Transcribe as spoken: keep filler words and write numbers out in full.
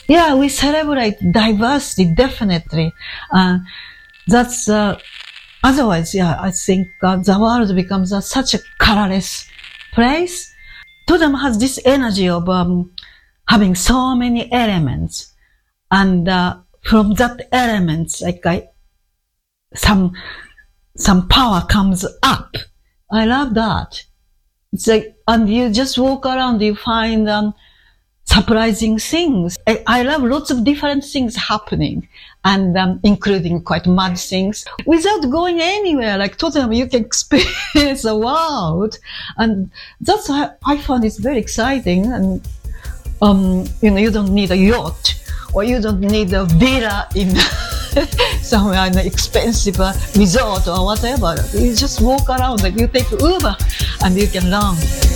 Yeah, we celebrate diversity, definitely. Uh, that's, uh, otherwise, yeah, I think uh, the world becomes uh, such a colorless place. Tottenham has this energy of um, having so many elements. And uh, from that elements, like I, some, some power comes up. I love that. It's like, and you just walk around, you find um, surprising things. I, I love lots of different things happening, and um, including quite mad things. Without going anywhere, like Tottenham, you can experience the world, and that's why I found it very exciting. And um, you know, you don't need a yacht, or you don't need a villa in somewhere in an expensive uh, resort or whatever. You just walk around, like you take Uber, and you can learn.